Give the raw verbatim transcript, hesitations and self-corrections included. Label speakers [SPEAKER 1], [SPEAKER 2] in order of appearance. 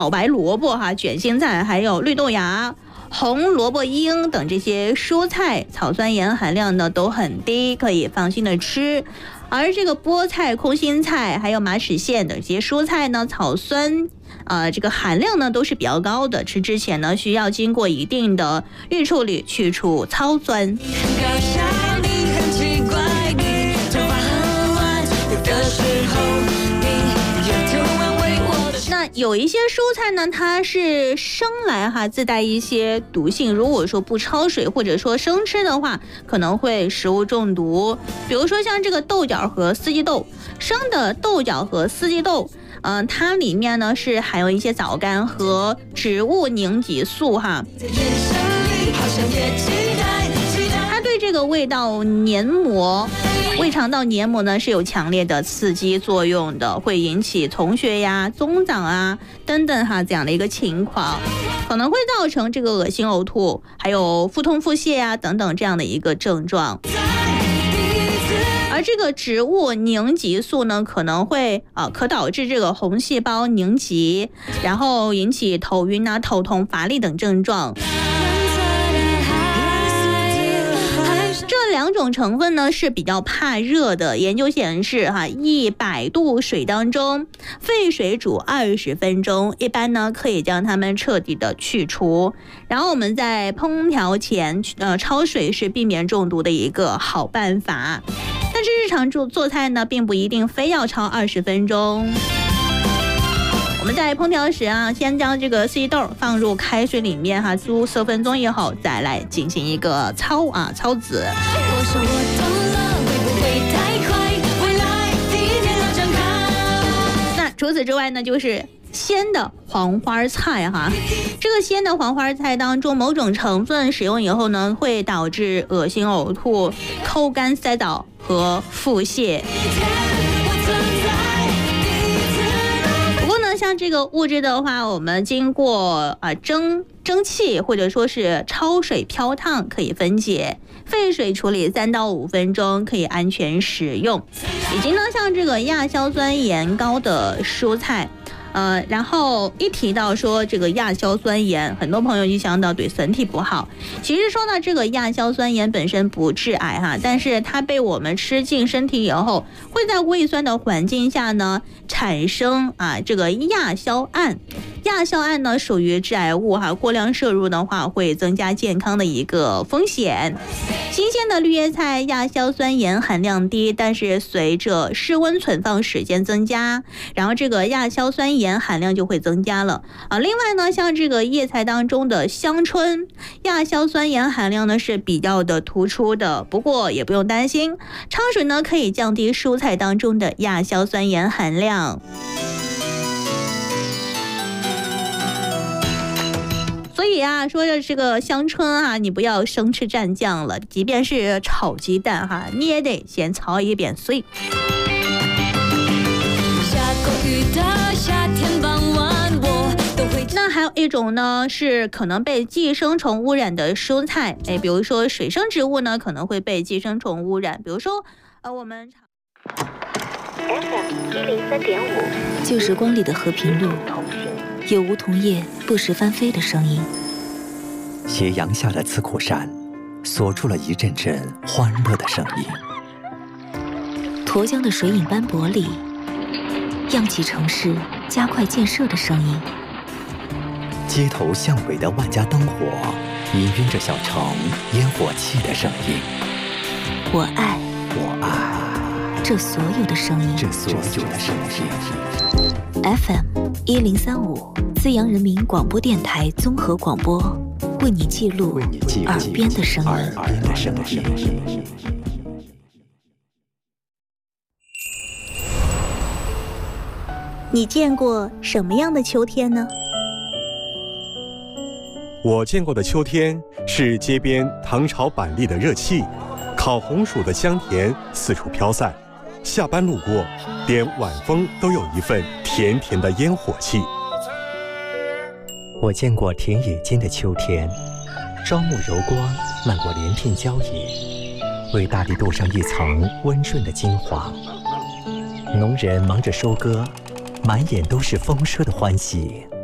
[SPEAKER 1] 老白萝卜哈、卷心菜，还有绿豆芽、红萝卜缨等这些蔬菜，草酸盐含量呢都很低，可以放心的吃。而这个菠菜、空心菜还有马齿苋等这些蔬菜呢，草酸呃这个含量呢都是比较高的，吃之前呢需要经过一定的预处理，去除糙酸。那有一些蔬菜呢，它是生来哈自带一些毒性，如果说不焯水或者说生吃的话，可能会食物中毒。比如说像这个豆角和四季豆，生的豆角和四季豆，嗯、呃，它里面呢是含有一些皂苷和植物凝集素哈。它对这个胃道黏膜。胃肠道黏膜呢是有强烈的刺激作用的，会引起从血呀、棕长啊等等哈这样的一个情况，可能会造成这个恶心呕吐，还有腹痛腹泻啊等等这样的一个症状。而这个植物凝集素呢，可能会啊、呃、可导致这个红细胞凝集，然后引起头晕啊、头痛、乏力等症状。这两种成分呢是比较怕热的。研究显示哈，一百度水当中沸水煮二十分钟，一般呢可以将它们彻底的去除。然后我们在烹调前呃焯水是避免中毒的一个好办法。但是日常做做菜呢，并不一定非要焯二十分钟。我们在烹调时啊，先将这个四季豆放入开水里面哈，煮十分钟以后，再来进行一个焯啊焯子。那除此之外呢，就是鲜的黄花菜哈，这个鲜的黄花菜当中，某种成分使用以后呢，会导致恶心呕吐、口干塞枣和腹泻。像这个物质的话，我们经过啊蒸蒸汽或者说是焯水漂烫可以分解，沸水处理三到五分钟可以安全食用。以及呢，像这个亚硝酸盐高的蔬菜。呃，然后一提到说这个亚硝酸盐，很多朋友就想到对身体不好。其实说到这个亚硝酸盐本身不致癌哈，但是它被我们吃进身体以后，会在胃酸的环境下呢产生啊这个亚硝胺。亚硝胺呢属于致癌物哈，过量摄入的话会增加健康的一个风险。新鲜的绿叶菜亚硝酸盐含量低，但是随着室温存放时间增加，然后这个亚硝酸盐含量就会增加了啊。另外呢，像这个叶菜当中的香椿，亚硝酸盐含量呢是比较的突出的，不过也不用担心，焯水呢可以降低蔬菜当中的亚硝酸盐含量。所以啊，说的这个香椿啊，你不要生吃蘸酱了，即便是炒鸡蛋哈，你也得先焯一遍碎。那还有一种呢，是可能被寄生虫污染的蔬菜，哎，比如说水生植物呢，可能会被寄生虫污染，比如说呃，我们
[SPEAKER 2] F M 一零三点五，
[SPEAKER 3] 旧时光里的和平路。有梧桐叶不时翻飞的声音，
[SPEAKER 4] 斜阳下的刺库山锁住了一阵阵欢乐的声音。
[SPEAKER 3] 沱江的水影斑驳里，漾起城市加快建设的声音。
[SPEAKER 4] 街头巷尾的万家灯火氤氲着小城烟火气的声音。
[SPEAKER 3] 我爱，
[SPEAKER 4] 我爱
[SPEAKER 3] 这所有的声音，
[SPEAKER 4] 这所有的声音。
[SPEAKER 3] F M 一零三五，资阳人民广播电台综合广播，为你记录耳边的声音。
[SPEAKER 4] 耳边的声音。
[SPEAKER 1] 你见过什么样的秋天呢？
[SPEAKER 5] 我见过的秋天是街边糖炒板栗的热气，烤红薯的香甜四处飘散，下班路过，连晚风都有一份甜甜的烟火气。
[SPEAKER 4] 我见过田野间的秋天，朝暮柔光漫过连片郊野，为大地镀上一层温润的金黄。农人忙着收割，满眼都是丰收的欢喜。